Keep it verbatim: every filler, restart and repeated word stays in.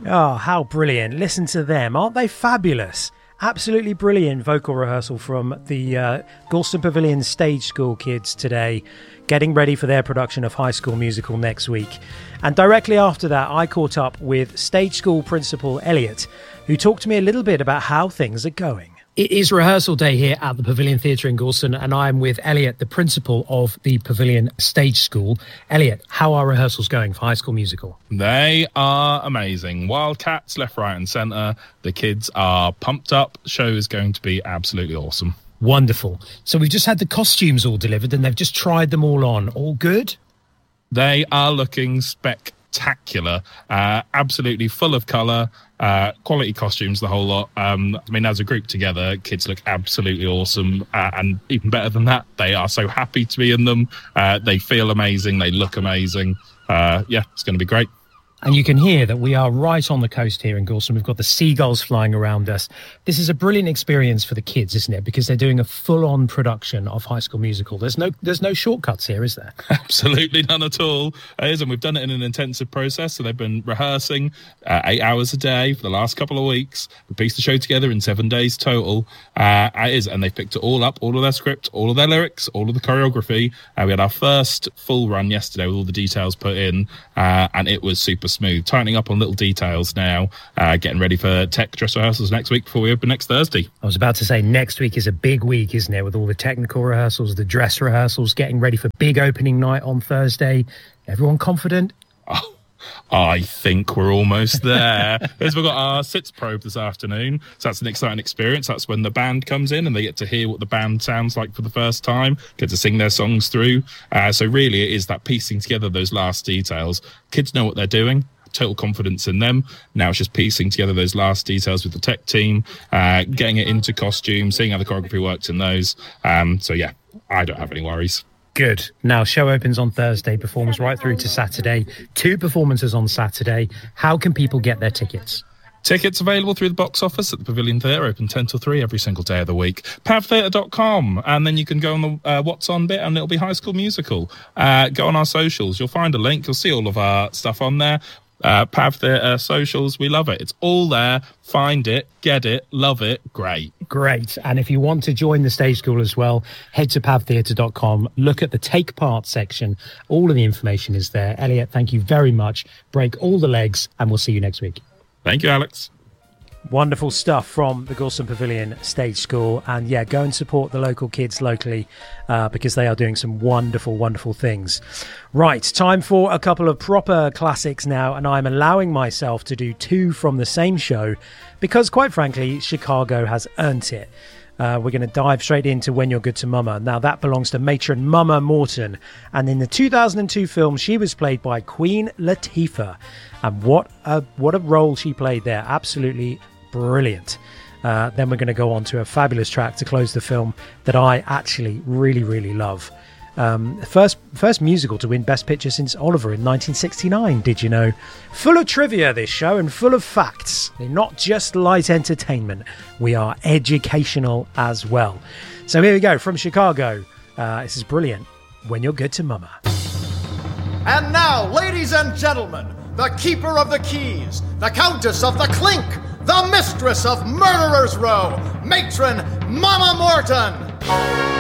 Oh, how brilliant. Listen to them. Aren't they fabulous? Absolutely brilliant vocal rehearsal from the uh, Gorleston Pavilion Stage School kids today, getting ready for their production of High School Musical next week. And directly after that, I caught up with Stage School Principal Elliot, who talked to me a little bit about how things are going. It is rehearsal day here at the Pavilion Theatre in Gorleston, and I'm with Elliot, the principal of the Pavilion Stage School. Elliot, how are rehearsals going for High School Musical? They are amazing. Wildcats left, right and centre. The kids are pumped up. The show is going to be absolutely awesome. Wonderful. So we've just had the costumes all delivered and they've just tried them all on. All good? They are looking spectacular. Uh, absolutely full of colour. Uh, quality costumes, the whole lot. Um, I mean, as a group together, kids look absolutely awesome. Uh, and even better than that, they are so happy to be in them. Uh, they feel amazing. They look amazing. Uh, yeah, it's going to be great. And you can hear that we are right on the coast here in Gorleston. We've got the seagulls flying around us. This is a brilliant experience for the kids, isn't it? Because they're doing a full-on production of High School Musical. There's no there's no shortcuts here, is there? Absolutely none at all. It is, and we've done it in an intensive process. So they've been rehearsing uh, eight hours a day for the last couple of weeks. We pieced the show together in seven days total. Uh, it is, and they've picked it all up, all of their script, all of their lyrics, all of the choreography. Uh, we had our first full run yesterday with all the details put in, uh, and it was super smooth, tightening up on little details now, uh, getting ready for tech dress rehearsals next week before we open next Thursday. I was about to say, next week is a big week, isn't it, with all the technical rehearsals, the dress rehearsals, getting ready for big opening night on Thursday. Everyone confident? Oh, I think we're almost there. As we've got our SITS probe this afternoon, so that's an exciting experience. That's when the band comes in and they get to hear what the band sounds like for the first time, get to sing their songs through. Uh, so really it is that piecing together those last details. Kids know what they're doing. Total confidence in them. Now it's just piecing together those last details with the tech team, uh, getting it into costume, seeing how the choreography works in those. Um, so yeah, I don't have any worries. Good. Now, show opens on Thursday, performance right through to Saturday. Two performances on Saturday. How can people get their tickets? Tickets available through the box office at the Pavilion Theatre, open ten till three every single day of the week. pav theatre dot com, and then you can go on the uh, What's On bit and it'll be High School Musical. Uh, go on our socials. You'll find a link. You'll see all of our stuff on there. Uh, Pav Theatre socials, we love it. It's all there. Find it, get it, love it. Great. Great. And if you want to join the stage school as well, head to pav theatre dot com. Look at the take part section. All of the information is there. Elliot, thank you very much. Break all the legs, and we'll see you next week. Thank you, Alex. Wonderful stuff from the Gorleston Pavilion Stage School. And yeah, go and support the local kids locally uh, because they are doing some wonderful, wonderful things. Right, time for a couple of proper classics now, and I'm allowing myself to do two from the same show because, quite frankly, Chicago has earned it. Uh, we're going to dive straight into When You're Good to Mama. Now, that belongs to matron Mama Morton. And in the two thousand two film, she was played by Queen Latifah. And what a, what a role she played there. Absolutely brilliant. Uh, then we're going to go on to a fabulous track to close the film that I actually really, really love. Um, first first musical to win Best Picture since Oliver in nineteen sixty-nine, did you know? Full of trivia, this show, and full of facts. They're not just light entertainment. We are educational as well. So here we go, from Chicago. Uh, this is brilliant. When You're Good to Mama. And now, ladies and gentlemen, the keeper of the keys, the countess of the clink, the mistress of Murderer's Row, matron Mama Morton.